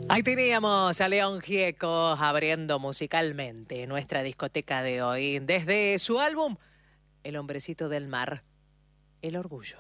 Ahí teníamos a León Gieco abriendo musicalmente nuestra discoteca de hoy desde su álbum El Hombrecito del Mar, El Orgullo.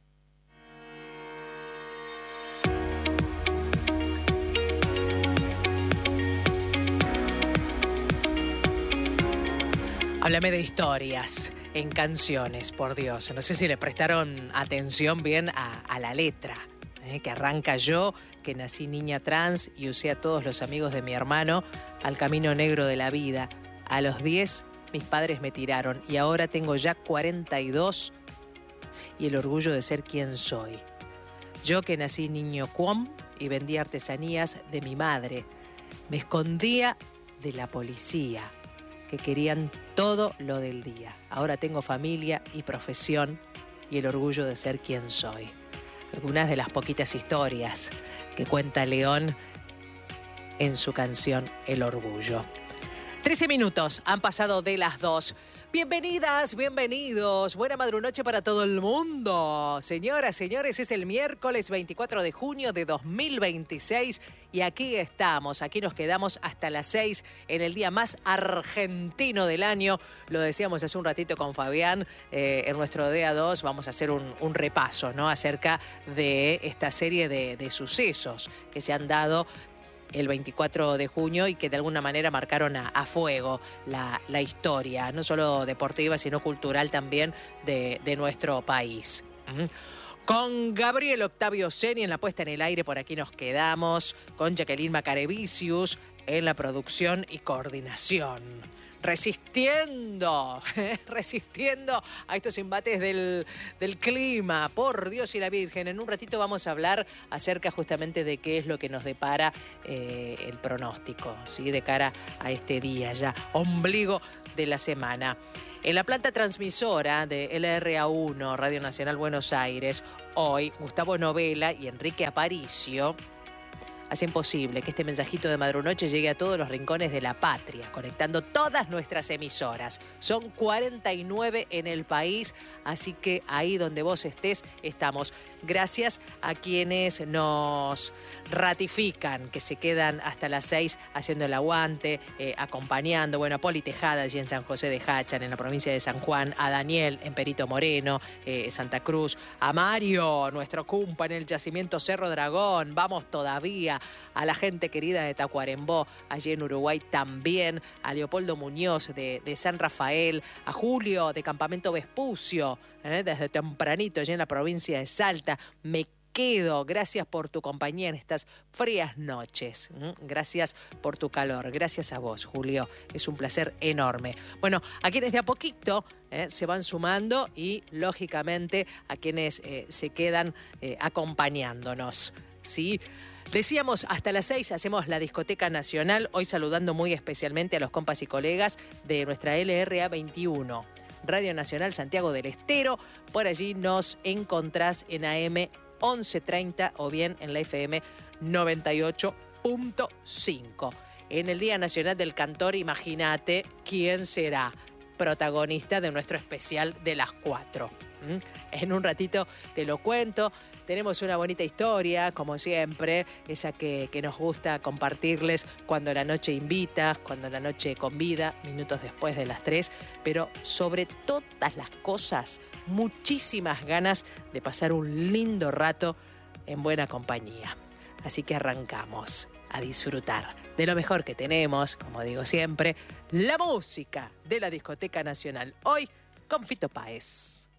Háblame de historias en canciones, por Dios. No sé si le prestaron atención bien a la letra, que arranca: yo, que nací niña trans y usé a todos los amigos de mi hermano al camino negro de la vida. A los 10 mis padres me tiraron y ahora tengo ya 42 y el orgullo de ser quien soy. Yo, que nací niño cuom y vendía artesanías de mi madre. Me escondía de la policía, que querían todo lo del día. Ahora tengo familia y profesión y el orgullo de ser quien soy. Algunas de las poquitas historias que cuenta León en su canción El Orgullo. 13 minutos han pasado de las 2. Bienvenidas, bienvenidos. Buena madrunoche para todo el mundo. Señoras, señores, es el miércoles 24 de junio de 2026 y aquí estamos, aquí nos quedamos hasta las 6 en el día más argentino del año. Lo decíamos hace un ratito con Fabián, en nuestro Día 2 vamos a hacer un repaso, ¿no?, acerca de esta serie de sucesos que se han dado el 24 de junio y que de alguna manera marcaron a fuego la historia, no solo deportiva, sino cultural también de nuestro país. Con Gabriel Octavio Seni en la puesta en el aire, por aquí nos quedamos, con Jacqueline Macarevicius en la producción y coordinación. Resistiendo a estos embates del clima, por Dios y la Virgen. En un ratito vamos a hablar acerca justamente de qué es lo que nos depara el pronóstico, ¿sí?, de cara a este día ya, ombligo de la semana. En la planta transmisora de LRA1, Radio Nacional Buenos Aires, hoy Gustavo Novela y Enrique Aparicio hacen posible que este mensajito de madrunoche llegue a todos los rincones de la patria, conectando todas nuestras emisoras. Son 49 en el país, así que ahí donde vos estés, estamos. Gracias a quienes nos ratifican, que se quedan hasta las 6 haciendo el aguante, acompañando. Bueno, a Poli Tejada allí en San José de Hachan, en la provincia de San Juan, a Daniel en Perito Moreno, Santa Cruz, a Mario, nuestro cumpa en el yacimiento Cerro Dragón, vamos todavía, a la gente querida de Tacuarembó, allí en Uruguay también, a Leopoldo Muñoz de San Rafael, a Julio de Campamento Vespucio, desde tempranito allí en la provincia de Salta. Me quedo, gracias por tu compañía en estas frías noches, gracias por tu calor, gracias a vos, Julio, es un placer enorme. Bueno, a quienes de a poquito se van sumando y lógicamente a quienes se quedan acompañándonos, ¿sí? Decíamos, hasta las 6 hacemos la discoteca nacional, hoy saludando muy especialmente a los compas y colegas de nuestra LRA 21, Radio Nacional Santiago del Estero. Por allí nos encontrás en AM 1130 o bien en la FM 98.5. En el Día Nacional del Cantor, imagínate quién será protagonista de nuestro especial de las 4. En un ratito te lo cuento. Tenemos una bonita historia, como siempre, esa que nos gusta compartirles cuando la noche invita, cuando la noche convida, minutos después de las 3, pero sobre todas las cosas, muchísimas ganas de pasar un lindo rato en buena compañía. Así que arrancamos a disfrutar de lo mejor que tenemos, como digo siempre, la música de la Discoteca Nacional. Hoy con Fito Páez.